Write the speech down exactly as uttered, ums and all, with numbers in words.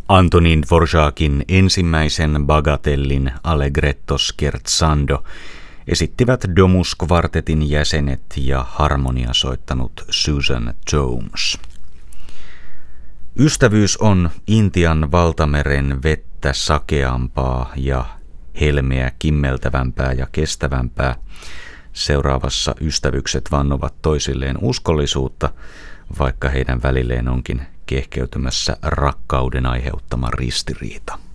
Antonin Dvořákin ensimmäisen bagatellin Allegretto scherzando esittivät Domus-kvartetin jäsenet ja harmoniasoittanut Susan Jones. Ystävyys on Intian valtameren vettä sakeampaa ja helmeä kimmeltävämpää ja kestävämpää. Seuraavassa ystävykset vannovat toisilleen uskollisuutta, vaikka heidän välilleen onkin kehkeytymässä rakkauden aiheuttama ristiriita.